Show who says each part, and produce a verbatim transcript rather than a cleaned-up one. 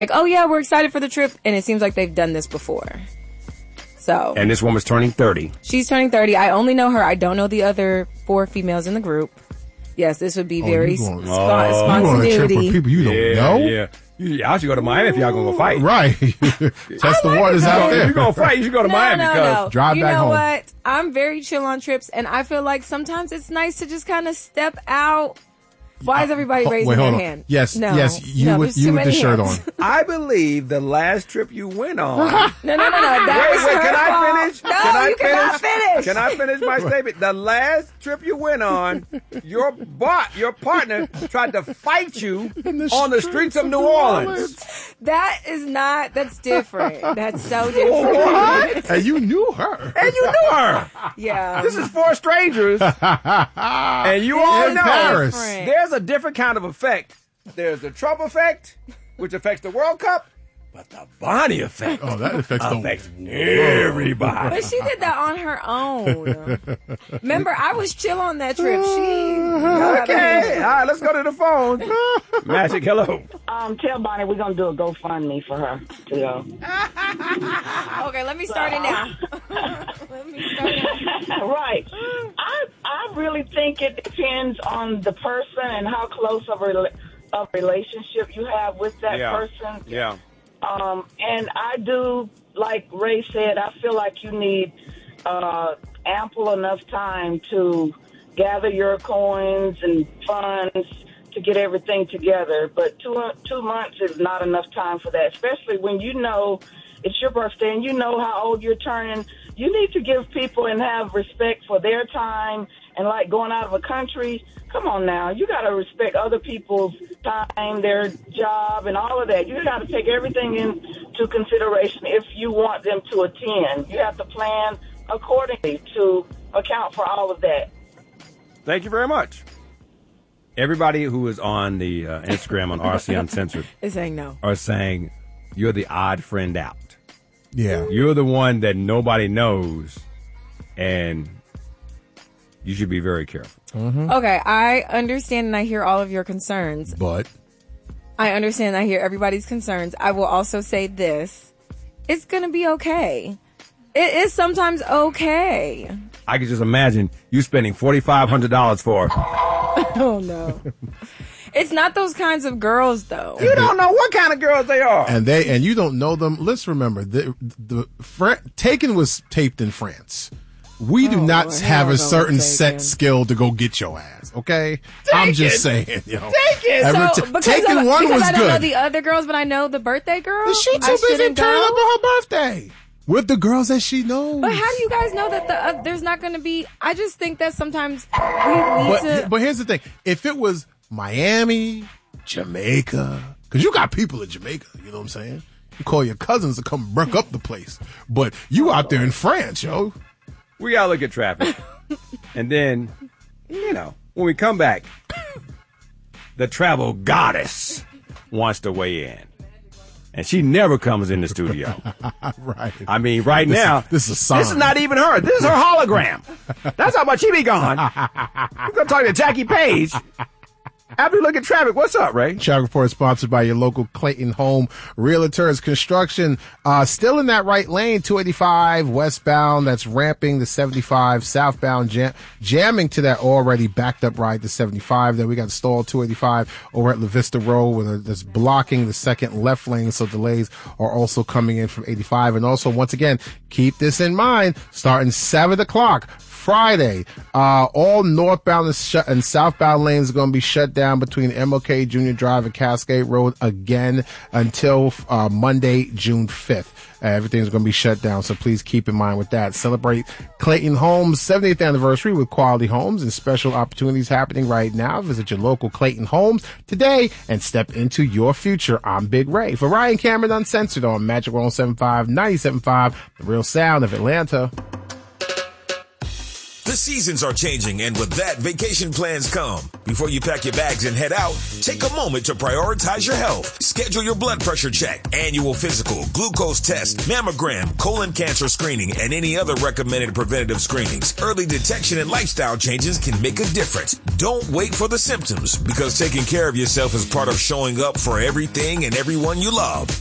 Speaker 1: like, oh yeah, we're excited for the trip, and it seems like they've done this before. So.
Speaker 2: And this woman's turning thirty.
Speaker 1: She's turning thirty. I only know her. I don't know the other four females in the group. Yes, this would be
Speaker 3: oh,
Speaker 1: very
Speaker 3: you going,
Speaker 1: sp-
Speaker 3: oh,
Speaker 1: spontaneity.
Speaker 3: You on a trip with people you don't
Speaker 2: yeah,
Speaker 3: know?
Speaker 2: Yeah. Y'all should go to Miami if y'all gonna go fight.
Speaker 3: Right. Test the
Speaker 1: like
Speaker 3: waters out there.
Speaker 2: If you're gonna fight, you should go to
Speaker 1: no,
Speaker 2: Miami
Speaker 1: no,
Speaker 2: because
Speaker 1: no.
Speaker 3: drive
Speaker 1: you
Speaker 3: back
Speaker 1: know
Speaker 3: home.
Speaker 1: what? I'm very chill on trips, and I feel like sometimes it's nice to just kind of step out. Why is everybody
Speaker 3: Oh,
Speaker 1: raising
Speaker 3: wait,
Speaker 1: their
Speaker 3: hold on.
Speaker 1: hand?
Speaker 3: Yes,
Speaker 1: no,
Speaker 3: yes, you
Speaker 1: no,
Speaker 3: with
Speaker 1: there's
Speaker 3: you
Speaker 1: too
Speaker 3: with the
Speaker 1: many
Speaker 3: shirt
Speaker 1: hands.
Speaker 3: on.
Speaker 2: I believe the last trip you went on.
Speaker 1: No, no, no, no. That
Speaker 2: Wait,
Speaker 1: was
Speaker 2: wait,
Speaker 1: her
Speaker 2: can I
Speaker 1: fault.
Speaker 2: finish?
Speaker 1: No,
Speaker 2: can I
Speaker 1: you cannot finish.
Speaker 2: Can I finish my statement? The last trip you went on, your bot, your partner tried to fight you
Speaker 3: the
Speaker 2: on the streets of New Orleans.
Speaker 1: That is not. That's different. That's so different.
Speaker 2: What?
Speaker 3: And you knew her.
Speaker 2: And you knew her.
Speaker 1: Yeah.
Speaker 2: This is four strangers. And you all
Speaker 3: In
Speaker 2: know
Speaker 3: Paris.
Speaker 2: there's a different kind of effect. There's the Trump effect, which affects the World Cup, but the Bonnie effect
Speaker 3: Oh, that affects the
Speaker 2: affects everybody.
Speaker 1: But she did that on her own. Remember, I was chill on that trip. She.
Speaker 2: Okay, all right, let's go to the phone. Magic, hello.
Speaker 4: Um, tell Bonnie we're gonna do a GoFundMe for her to go.
Speaker 1: Okay, let me start it now. Let me start it now.
Speaker 4: Right. I I really think it depends on the person and how close of a, rela- of relationship you have with that
Speaker 2: Yeah.
Speaker 4: person.
Speaker 2: Yeah.
Speaker 4: Um, and I do, like Ray said, I feel like you need uh, ample enough time to gather your coins and funds to get everything together. But two two months is not enough time for that, especially when you know it's your birthday and you know how old you're turning. You need to give people and have respect for their time. And like going out of a country, come on now, you got to respect other people's time, their job, and all of that. You got to take everything into consideration if you want them to attend. You have to plan accordingly to account for all of that.
Speaker 2: Thank you very much. Everybody who is on the uh, Instagram on R C Uncensored
Speaker 1: It's saying no.
Speaker 2: are saying you're the odd friend out.
Speaker 3: Yeah.
Speaker 2: You're the one that nobody knows, and you should be very careful.
Speaker 3: Mm-hmm.
Speaker 1: Okay, I understand and I hear all of your concerns.
Speaker 3: But
Speaker 1: I understand and I hear everybody's concerns. I will also say this. It's going to be okay. It is sometimes okay.
Speaker 2: I could just imagine you spending forty-five hundred dollars for
Speaker 1: Oh, no. It's not those kinds of girls, though.
Speaker 2: You don't know what kind of girls they are.
Speaker 3: and they and you don't know them. Let's remember the the Fra- Taken was taped in France. We do
Speaker 1: Oh,
Speaker 3: not
Speaker 1: Lord,
Speaker 3: have
Speaker 1: hell
Speaker 3: a
Speaker 1: no,
Speaker 3: certain
Speaker 1: Taken.
Speaker 3: set skill to go get your ass. Okay, I'm just saying. Yo.
Speaker 2: Taken.
Speaker 3: Every
Speaker 1: So,
Speaker 3: ti-
Speaker 1: because
Speaker 3: Taken
Speaker 1: of,
Speaker 3: one
Speaker 1: because
Speaker 3: was
Speaker 1: I don't know
Speaker 3: good.
Speaker 1: the other girls, but I know the birthday girl.
Speaker 3: But she
Speaker 1: I
Speaker 3: too busy
Speaker 1: shouldn't
Speaker 3: turning
Speaker 1: go.
Speaker 3: up on her birthday with the girls that she knows.
Speaker 1: But how do you guys know that the uh, there's not going to be? I just think that sometimes we need
Speaker 3: But,
Speaker 1: to.
Speaker 3: but here's the thing: if it was Miami, Jamaica, because you got people in Jamaica, you know what I'm saying? You call your cousins to come break up the place, but you out there in France, yo.
Speaker 2: We gotta look at traffic, and then, you know, when we come back, the travel goddess wants to weigh in, and she never comes in the studio.
Speaker 3: Right.
Speaker 2: I mean, right
Speaker 3: This is-
Speaker 2: now,
Speaker 3: this is a sign.
Speaker 2: This is not even her. This is her hologram. That's how much she be gone. We're gonna talk to Jackie Page. After we look at traffic, what's up, Ray?
Speaker 3: Traffic Report is sponsored by your local Clayton Home Realtors. Construction uh, still in that right lane, two eighty-five westbound. That's ramping the seventy-five southbound, jam- jamming to that already backed up ride to seventy-five. Then we got stalled two eighty-five over at La Vista Road, where that's blocking the second left lane. So delays are also coming in from eighty-five. And also, once again, keep this in mind, starting seven o'clock. Friday, uh, all northbound and, sh- and southbound lanes are going to be shut down between M L K Junior Drive and Cascade Road again until uh, Monday, June fifth. Uh, everything's going to be shut down, so please keep in mind with that. Celebrate Clayton Homes' seventieth anniversary with quality homes and special opportunities happening right now. Visit your local Clayton Homes today and step into your future. I'm Big Ray. For Ryan Cameron Uncensored on Magic one oh seven point five, ninety-seven point five, The Real Sound of Atlanta.
Speaker 5: The seasons are changing, and with that, vacation plans come. Before you pack your bags and head out, take a moment to prioritize your health. Schedule your blood pressure check, annual physical, glucose test, mammogram, colon cancer screening, and any other recommended preventative screenings. Early detection and lifestyle changes can make a difference. Don't wait for the symptoms, because taking care of yourself is part of showing up for everything and everyone you love.